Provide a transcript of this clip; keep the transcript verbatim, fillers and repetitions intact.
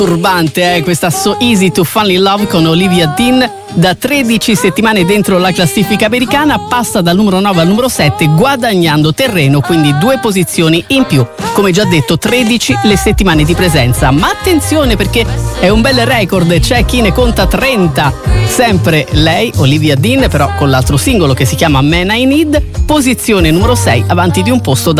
turbante, eh? Questa So Easy to Fall in Love con Olivia Dean. Da tredici settimane dentro la classifica americana, passa dal numero nove al numero sette guadagnando terreno, quindi due posizioni in più. Come già detto, tredici le settimane di presenza, ma attenzione perché è un bel record, c'è chi ne conta trenta. Sempre lei, Olivia Dean, però con l'altro singolo che si chiama Man I Need, posizione numero sei, avanti di un posto da